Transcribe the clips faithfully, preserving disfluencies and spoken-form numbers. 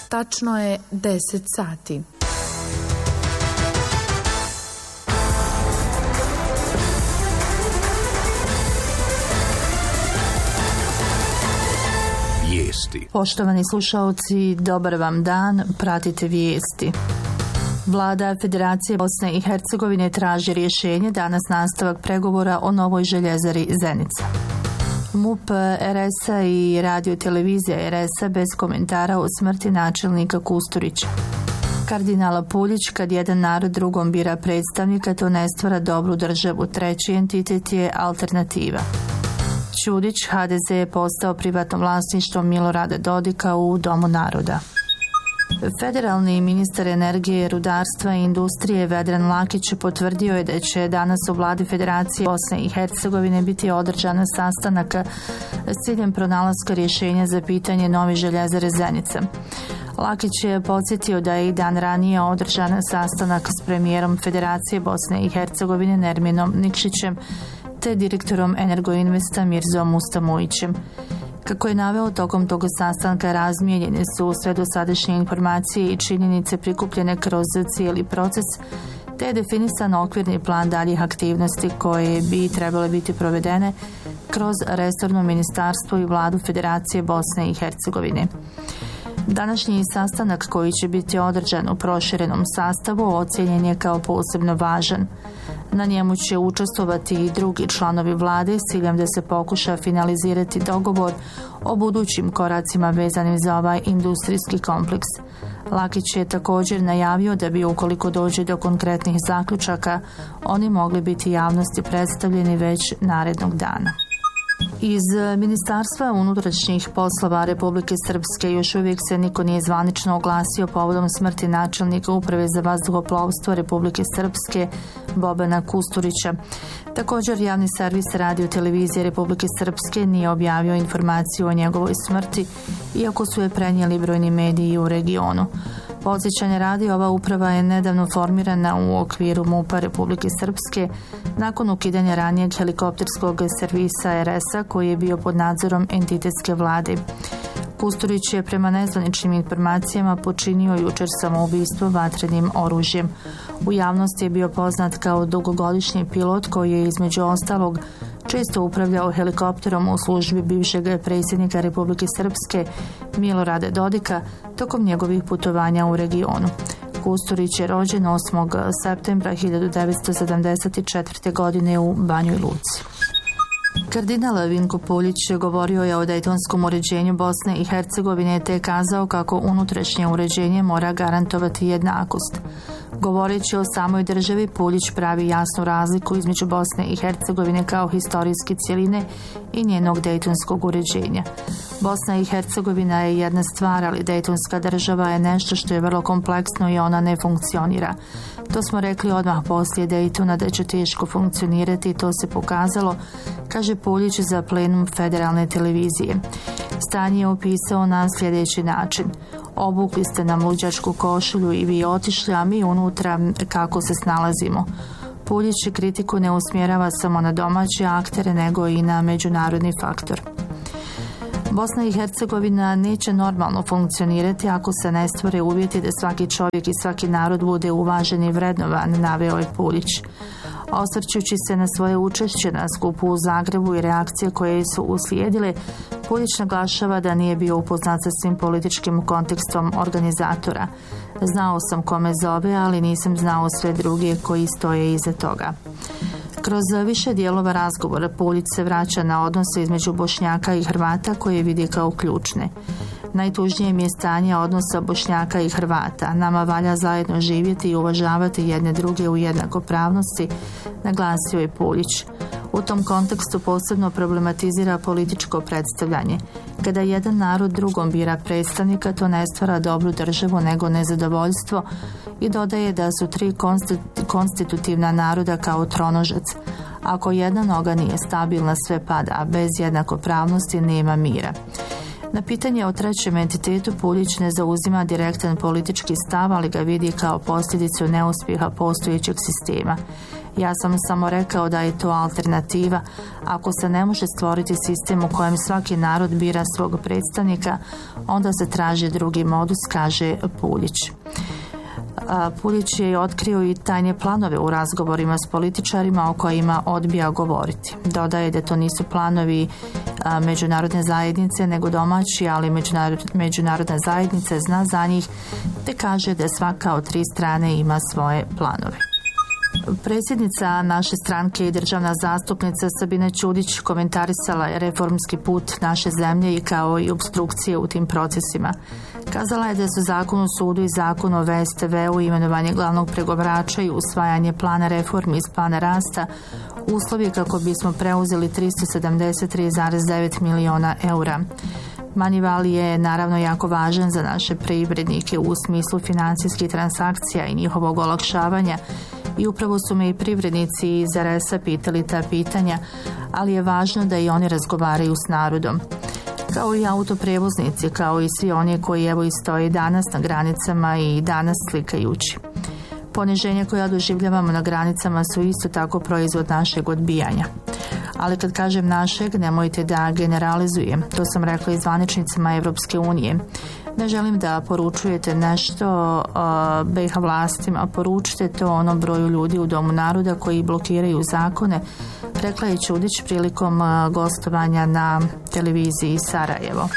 Tačno je deset sati. Vijesti. Poštovani slušalci, dobar vam dan, pratite vijesti. Vlada Federacije Bosne i Hercegovine traži rješenje, danas nastavak pregovora o novoj željezari Zenica. M U P R S-a i radio televizija R S-a bez komentara o smrti načelnika Kusturića. Kardinal Puljić, kad jedan narod drugom bira predstavnika, to ne stvara dobru državu. Treći entitet je alternativa. Ćudić, H D Z je postao privatno vlasništvo Milorada Dodika u Domu naroda. Federalni ministar energije, rudarstva i industrije Vedran Lakić potvrdio je da će danas u vladi Federacije Bosne i Hercegovine biti održan sastanak s ciljem pronalaska rješenja za pitanje nove željezare Zenica. Lakić je podsjetio da je i dan ranije održan sastanak s premijerom Federacije Bosne i Hercegovine Nerminom Nikšićem te direktorom Energoinvesta Mirzom Mustamujićem. Kako je naveo, tokom tog sastanka razmijenjene su sve dosadašnje informacije i činjenice prikupljene kroz cijeli proces, te je definisan okvirni plan daljih aktivnosti koje bi trebale biti provedene kroz resorno ministarstvo i vladu Federacije Bosne i Hercegovine. Današnji sastanak, koji će biti održan u proširenom sastavu, ocijenjen je kao posebno važan. Na njemu će učestvovati i drugi članovi vlade s ciljem da se pokuša finalizirati dogovor o budućim koracima vezanim za ovaj industrijski kompleks. Lakić je također najavio da bi, ukoliko dođe do konkretnih zaključaka, oni mogli biti javnosti predstavljeni već narednog dana. Iz Ministarstva unutrašnjih poslova Republike Srpske još uvijek se niko nije zvanično oglasio povodom smrti načelnika Uprave za vazduhoplovstvo Republike Srpske Bobana Kusturića. Također, javni servis radio televizije Republike Srpske nije objavio informaciju o njegovoj smrti, iako su je prenijeli brojni mediji u regionu. Podsjećanje radi, ova uprava je nedavno formirana u okviru M U P-a Republike Srpske nakon ukidanja ranijeg helikopterskog servisa R S-a koji je bio pod nadzorom entitetske vlade. Kusturić je prema nezvaničnim informacijama počinio jučer samoubistvo vatrenim oružjem. U javnosti je bio poznat kao dugogodišnji pilot koji je između ostalog često upravljao helikopterom u službi bivšeg predsjednika Republike Srpske Milorada Dodika tokom njegovih putovanja u regionu. Kusturić je rođen osmog septembra hiljadu devetsto sedamdeset četvrte. godine u Banjoj Luci. Kardinal Vinko Puljić govorio je o dejtonskom uređenju Bosne i Hercegovine te kazao kako unutrašnje uređenje mora garantovati jednakost. Govoreći o samoj državi, Puljić pravi jasnu razliku između Bosne i Hercegovine kao historijske cjeline i njenog dejtonskog uređenja. Bosna i Hercegovina je jedna stvar, ali dejtonska država je nešto što je vrlo kompleksno i ona ne funkcionira. To smo rekli odmah poslije Dejtona da će teško funkcionirati i to se pokazalo, kaže Puljić za plenum federalne televizije. Stanje je opisao na sljedeći način. Obukli ste nam luđačku košulju i vi otišli, a mi unutra kako se snalazimo. Puljić kritiku ne usmjerava samo na domaće aktere, nego i na međunarodni faktor. Bosna i Hercegovina neće normalno funkcionirati ako se ne stvore uvjeti da svaki čovjek i svaki narod bude uvažen i vrednovan, naveo je Puljić. Osvrćući se na svoje učešće na skupu u Zagrebu i reakcije koje su uslijedile, Puljić naglašava da nije bio upoznat sa svim političkim kontekstom organizatora. Znao sam kome zove, ali nisam znao sve druge koji stoje iza toga. Kroz više dijelova razgovora Puljić se vraća na odnose između Bošnjaka i Hrvata koje vidi kao ključne. Najtužnije mi je stanje odnosa Bošnjaka i Hrvata. Nama valja zajedno živjeti i uvažavati jedne druge u jednakopravnosti, naglasio je Puljić. U tom kontekstu posebno problematizira političko predstavljanje. Kada jedan narod drugom bira predstavnika, to ne stvara dobru državu nego nezadovoljstvo, i dodaje da su tri konstitutivna naroda kao tronožac. Ako jedna noga nije stabilna, sve pada, a bez jednakopravnosti nema mira. Na pitanje o trećem entitetu Puljić ne zauzima direktan politički stav, ali ga vidi kao posljedicu neuspjeha postojećeg sistema. Ja sam samo rekao da je to alternativa. Ako se ne može stvoriti sistem u kojem svaki narod bira svog predstavnika, onda se traži drugi modus, kaže Puljić. Puljić je otkrio i tajne planove u razgovorima s političarima o kojima odbija govoriti. Dodaje da to nisu planovi međunarodne zajednice nego domaći, ali međunarodna zajednica zna za njih, te kaže da svaka od tri strane ima svoje planove. Predsjednica naše stranke i državna zastupnica Sabina Ćudić komentarisala je reformski put naše zemlje i kao i obstrukcije u tim procesima. Kazala je da su zakon o sudu i zakon o V S T V-u, imenovanje glavnog pregovarača i usvajanje plana reformi iz plana rasta uslovi kako bismo preuzeli tristo sedamdeset tri zarez devet miliona eura. Manival je naravno jako važan za naše privrednike u smislu financijskih transakcija i njihovog olakšavanja i upravo su me i privrednici iz R S-a pitali ta pitanja, ali je važno da i oni razgovaraju s narodom. Kao i autoprevoznici, kao i svi oni koji evo i stoje danas na granicama i danas slikajući. Poniženja koja doživljavamo na granicama su isto tako proizvod našeg odbijanja. Ali kad kažem našeg, nemojte da generalizujem. To sam rekla i zvaničnicima Evropske unije. Ne želim da poručujete nešto uh, B iH vlastima, poručite to onom broju ljudi u Domu naroda koji blokiraju zakone, rekla je Ćudić prilikom uh, gostovanja na televiziji Sarajevo.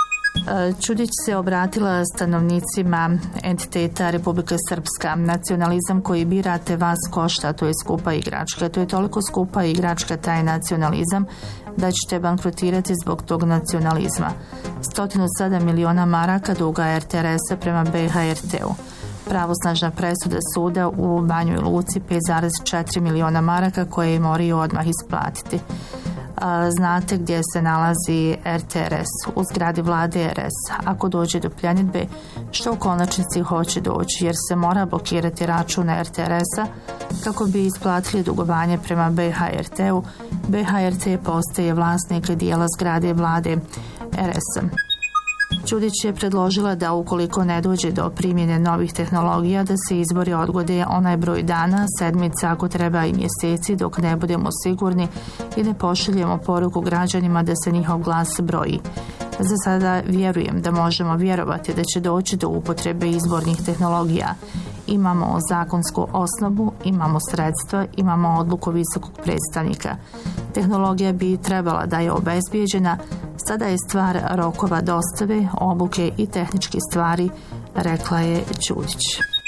Ćudić se obratila stanovnicima entiteta Republika Srpska. Nacionalizam koji birate vas košta, to je skupa igračka. To je toliko skupa igračka taj nacionalizam da ćete bankrotirati zbog tog nacionalizma. sto sedam miliona maraka duga R T R S-a prema B iH R T-u. Pravosnažna presuda suda u Banjoj Luci pet zarez četiri miliona maraka koje je morao odmah isplatiti. Znate gdje se nalazi R T R S, u zgradi vlade R S. Ako dođe do pljenidbe, što u konačnici hoće doći, jer se mora blokirati račun R T R S-a kako bi isplatili dugovanje prema B iH R T-u. B iH R T postaje vlasnik dijela zgrade vlade R S-a. Ćudić je predložila da ukoliko ne dođe do primjene novih tehnologija, da se izbori odgode onaj broj dana, sedmica, ako treba i mjeseci, dok ne budemo sigurni i ne pošaljemo poruku građanima da se njihov glas broji. Za sada vjerujem da možemo vjerovati da će doći do upotrebe izbornih tehnologija. Imamo zakonsku osnovu, imamo sredstva, imamo odluku visokog predstavnika. Tehnologija bi trebala da je obezbijeđena, sada je stvar rokova dostave, obuke i tehničke stvari, rekla je Ćudić.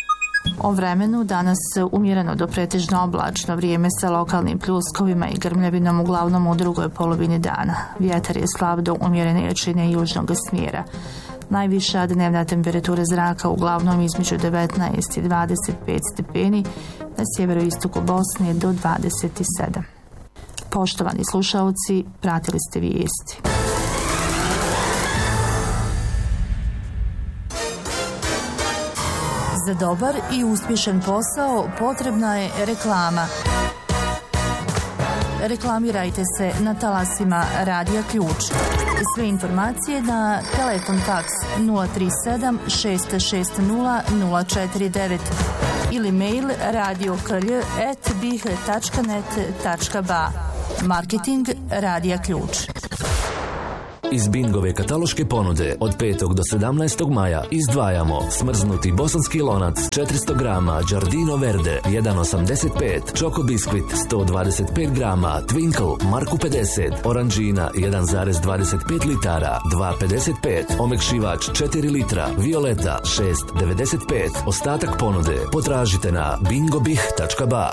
O vremenu danas umjereno do pretežno oblačno vrijeme sa lokalnim pljuskovima i grmljavinom uglavnom u drugoj polovini dana. Vjetar je slab do umjerene jačine južnog smjera. Najviša dnevna temperatura zraka uglavnom između devetnaest i dvadeset pet stepeni, na sjeveroistoku Bosne do dvadeset sedam. Poštovani slušaoci, pratili ste vijesti. Za dobar i uspješan posao potrebna je reklama. Reklamirajte se na talasima Radija Ključ. Sve informacije na telefon faks nula tri sedam šest šest nula nula četiri devet ili mail radioklj at bih tačka net tačka ba. Marketing Radija Ključ. Iz Bingove kataloške ponude od petog do sedamnaestog maja izdvajamo smrznuti bosanski lonac četiristo grama Giardino Verde jedan zarez osamdeset pet, Choco Biscuit sto dvadeset pet grama Twinkle Marku pedeset, Oranžina jedan zarez dvadeset pet litara dva zarez pedeset pet, omekšivač četiri litra Violeta šest zarez devedeset pet. Ostatak ponude potražite na bingobih tačka ba.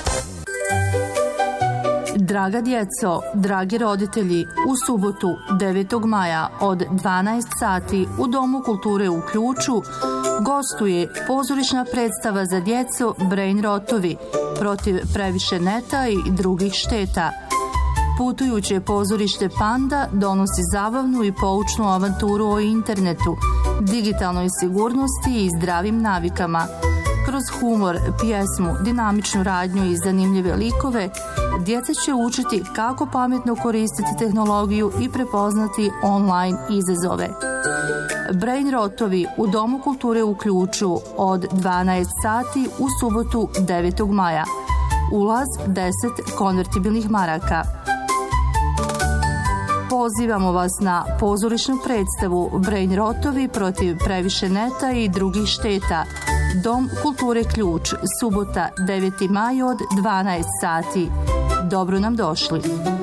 Draga djeco, dragi roditelji, u subotu devetog maja od dvanaest sati u Domu kulture u Ključu gostuje pozorišna predstava za djecu Brain Rotovi protiv previše neta i drugih šteta. Putujuće pozorište Panda donosi zabavnu i poučnu avanturu o internetu, digitalnoj sigurnosti i zdravim navikama. Kroz humor, pjesmu, dinamičnu radnju i zanimljive likove Djeca će učiti kako pametno koristiti tehnologiju i prepoznati online izazove. Brain rotovi u Domu kulture u Ključu od dvanaest sati u subotu devetog maja. Ulaz deset konvertibilnih maraka. Pozivamo vas na pozorišnu predstavu Brain rotovi protiv previše neta i drugih šteta. Dom kulture Ključ, subota deveti maj od dvanaest sati. Dobro nam došli.